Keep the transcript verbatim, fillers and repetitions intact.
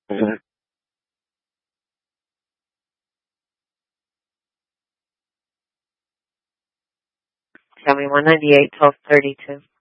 Mm-hmm. Tell me one ninety eight twelve thirty two.